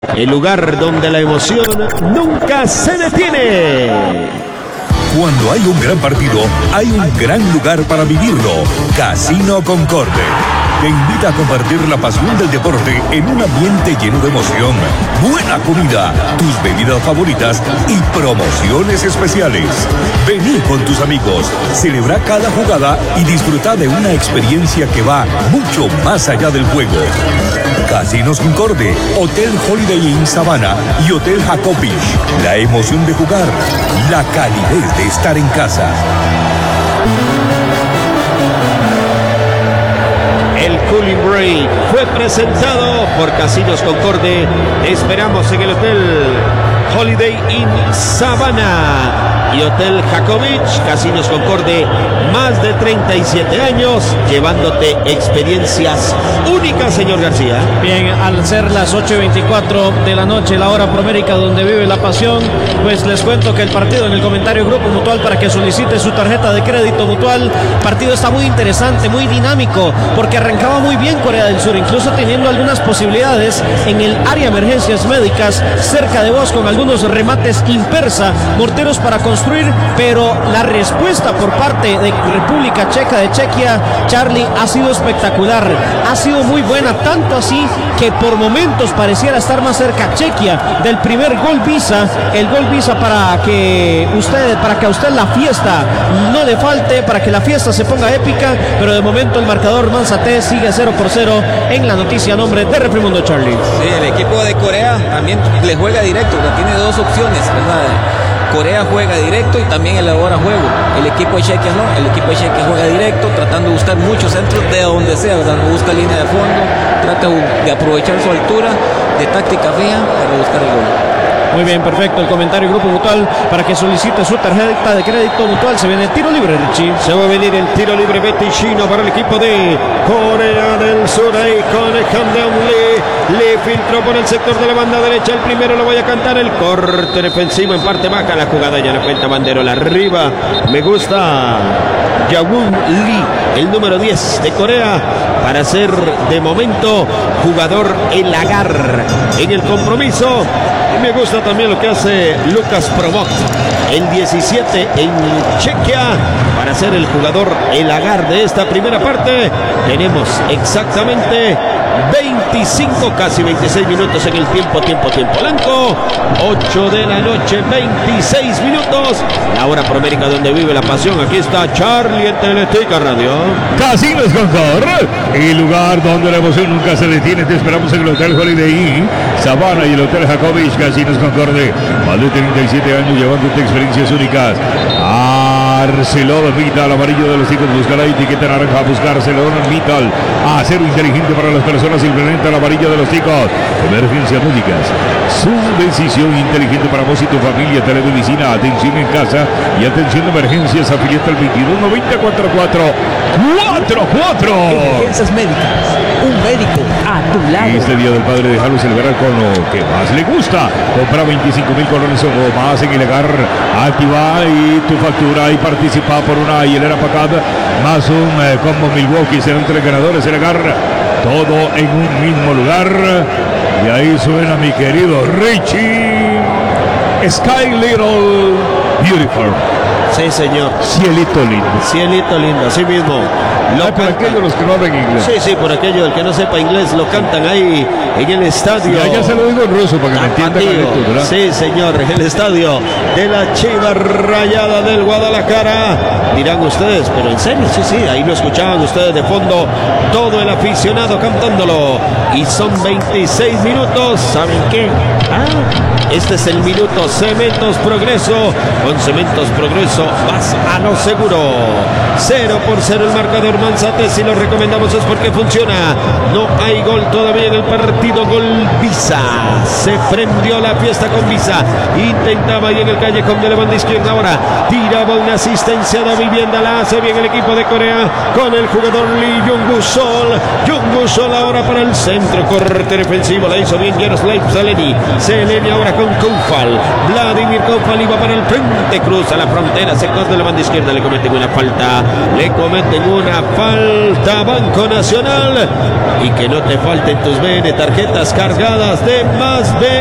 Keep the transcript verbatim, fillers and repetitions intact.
el lugar donde la emoción nunca se detiene. Cuando hay un gran partido, hay un gran lugar para vivirlo. Casino Concorde te invita a compartir la pasión del deporte en un ambiente lleno de emoción, buena comida, tus bebidas favoritas y promociones especiales. Vení con tus amigos, celebra cada jugada y disfruta de una experiencia que va mucho más allá del juego. Casinos Concorde, Hotel Holiday Inn Sabana y Hotel Jacobich. La emoción de jugar, la calidez de estar en casa. El Cooling Break fue presentado por Casinos Concorde. Te esperamos en el Hotel Holiday Inn Sabana y Hotel Jacobich. Casinos Concorde, más de treinta y siete años llevándote experiencias únicas, señor García. Bien, al ser las ocho y veinticuatro de la noche, la hora promérica donde vive la pasión, pues les cuento que el partido, en el comentario Grupo Mutual para que solicite su tarjeta de crédito Mutual, el partido está muy interesante, muy dinámico, porque arrancaba muy bien Corea del Sur, incluso teniendo algunas posibilidades en el área de emergencias médicas cerca de vos, con algunos remates impersa, morteros para construir, pero la respuesta por parte de República Checa, de Chequia, Charlie, ha sido espectacular, ha sido muy buena, tanto así que por momentos pareciera estar más cerca Chequia del primer gol Visa, el gol Visa para que usted, para que a usted la fiesta no le falte, para que la fiesta se ponga épica, pero de momento el marcador Manzate sigue cero por cero en la noticia a nombre de Refrimundo, Charlie. Sí, el equipo de Corea también le juega directo, tiene dos opciones, ¿verdad? Corea juega directo y también elabora juego. El equipo de Chequia no, el equipo de Chequia juega directo, tratando de buscar muchos centros de donde sea, ¿verdad? No busca línea de fondo, trata de aprovechar su altura de táctica fija para buscar el gol. Muy bien, perfecto. El comentario Grupo Mutual para que solicite su tarjeta de crédito Mutual. Se viene el tiro libre, Richie. Se va a venir el tiro libre Beticino para el equipo de Corea del Sur. Ahí con Hamdan Lee. Le filtró por el sector de la banda derecha. El primero lo voy a cantar. El corte defensivo en parte baja. La jugada ya la cuenta Banderola arriba. Me gusta Jaewon Lee, el número diez de Corea, para ser de momento jugador el agar en el compromiso. Y me gusta también lo que hace Lucas Provok, el diecisiete en Chequia, para ser el jugador el agar de esta primera parte. Tenemos exactamente veinticinco, casi veintiséis minutos en el tiempo, tiempo, tiempo blanco. ocho de la noche, veintiséis minutos. La hora promérica donde vive la pasión. Aquí está Charlie en Teletica Radio. Casinos Concorde, el lugar donde la emoción nunca se detiene. Te esperamos en el Hotel Holiday Inn Sabana y el Hotel Jacobich. Casinos Concorde, más de treinta y siete años llevándote experiencias únicas. Arcelor Vital, amarillo de los chicos, busca la etiqueta naranja, buscar Arcelor Vital, acero inteligente para las personas, simplemente el amarillo de los chicos. Emergencias médicas, su decisión inteligente para vos y tu familia. Telemedicina, atención en casa y atención de emergencias, afiliate al veintidós noventa cuarenta y cuatro cuarenta y cuatro. Emergencias médicas, un médico a tu lado. Este día del padre, déjalo celebrar con lo que más le gusta. Compra veinticinco mil colones o más en el agar, activa y tu factura y participa por una hielera pacada más un eh, combo Milwaukee. Serán tres ganadores el agar, todo en un mismo lugar. Y ahí suena mi querido Richie. Sky Little Beautiful. Sí, señor. Cielito lindo. Cielito lindo, así mismo. Lo Ay, por aquellos los que no hablan inglés. Sí, sí, por aquello del que no sepa inglés, lo cantan ahí en el estadio. Ya, ya se lo digo en ruso para que me entienda. Carlitos, sí, señor, el estadio de la Chiva Rayada del Guadalajara. Dirán ustedes, pero en serio, sí, sí, ahí lo escuchaban ustedes de fondo, todo el aficionado cantándolo. Y son veintiséis minutos, ¿saben qué? Ah, este es el minuto Cementos Progreso. Con Cementos Progreso vas a lo seguro. Cero por cero el marcador Manzate. Si lo recomendamos es porque funciona. No hay gol todavía en el partido. Gol Visa. Se prendió la fiesta con Visa. Intentaba ahí en el callejón de la banda izquierda. Ahora tiraba una asistencia de vivienda. La hace bien el equipo de Corea con el jugador Lee Jung-Woo Sol. Jung-Woo Sol ahora para el centro. Corte defensivo. La hizo bien Jaroslav Zeleny. Zeleny ahora con Koufal. Vladimir Koufal iba para el frente. Cruza la frontera. Corea, sector de la banda izquierda, le cometen una falta, le cometen una falta, Banco Nacional, y que no te falten tus B N tarjetas cargadas de más B